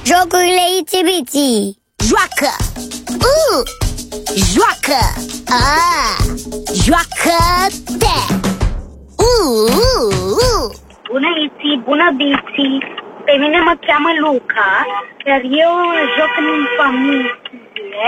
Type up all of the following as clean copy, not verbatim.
Jocurile Itsy-Bitsy. Joacă! Joacă! Joacă-te! Bună Itsy, bună Bitsy. Pe mine mă cheamă Luca, iar eu joc în familie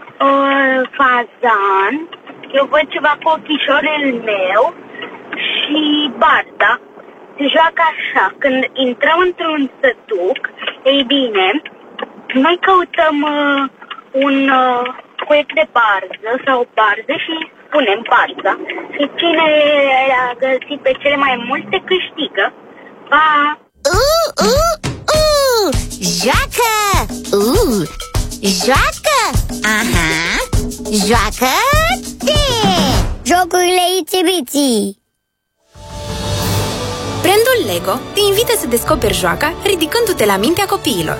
fazan. Eu văd ceva cu ochișorul meu și Barda. Se joacă așa, când intrăm într-un sătuc, ei bine, noi căutăm un cuiec de barză sau barză și punem barza. Și cine a găsit pe cele mai multe câștigă. Pa! Joacă! Joacă! Aha! Joacă-te! Jocurile Itsy-Bitsy. Brandul Lego te invită să descoperi joaca ridicându-te la mintea copiilor.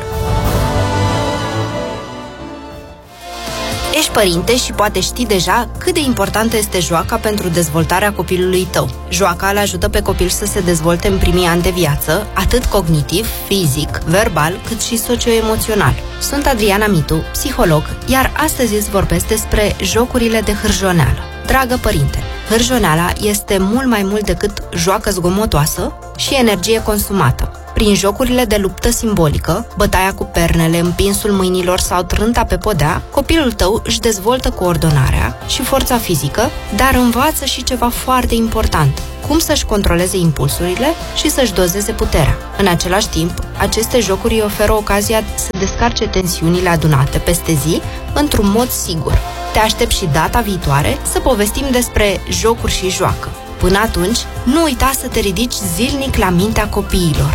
Ești părinte și poate știi deja cât de importantă este joaca pentru dezvoltarea copilului tău. Joaca îl ajută pe copil să se dezvolte în primii ani de viață, atât cognitiv, fizic, verbal, cât și socioemoțional. Sunt Adriana Mitu, psiholog, iar astăzi îți vorbesc despre jocurile de hârjoneală. Dragă părinte, hârjoneala este mult mai mult decât joacă zgomotoasă și energie consumată. Prin jocurile de luptă simbolică, bătaia cu pernele, împinsul mâinilor sau trânta pe podea, copilul tău își dezvoltă coordonarea și forța fizică, dar învață și ceva foarte important: cum să-și controleze impulsurile și să-și dozeze puterea. În același timp, aceste jocuri îi oferă ocazia să descarce tensiunile adunate peste zi într-un mod sigur. Te aștept și data viitoare să povestim despre jocuri și joacă. Până atunci, nu uita să te ridici zilnic la mintea copiilor.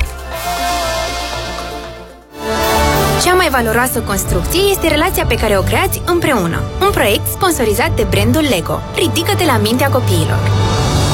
Cea mai valoroasă construcție este relația pe care o creați împreună. Un proiect sponsorizat de brandul Lego. Ridică-te la mintea copiilor.